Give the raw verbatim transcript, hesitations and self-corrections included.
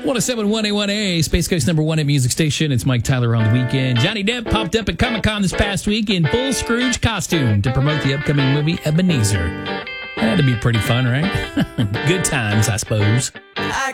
one oh seven point one A one A, Space Coast number one at music station. It's Mike Tyler on the weekend. Johnny Depp popped up at Comic-Con this past week in full Scrooge costume to promote the upcoming movie Ebenezer. That had to be pretty fun, right? Good times, I suppose.